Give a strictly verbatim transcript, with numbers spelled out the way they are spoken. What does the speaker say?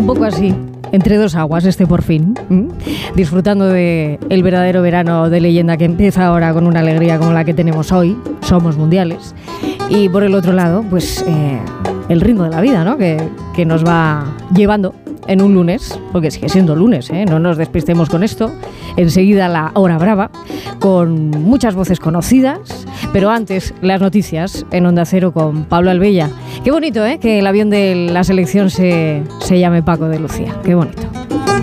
un poco así, entre dos aguas este por fin, ¿m? disfrutando de el verdadero verano de leyenda que empieza ahora con una alegría como la que tenemos hoy, somos mundiales, y por el otro lado, pues eh, el ritmo de la vida, ¿no? que, que nos va llevando en un lunes, porque sigue siendo lunes, ¿eh? No nos despistemos con esto. Enseguida la hora brava, con muchas voces conocidas, pero antes las noticias en Onda Cero con Pablo Albella. Qué bonito, ¿eh? Que el avión de la selección se, se llame Paco de Lucía. Qué bonito.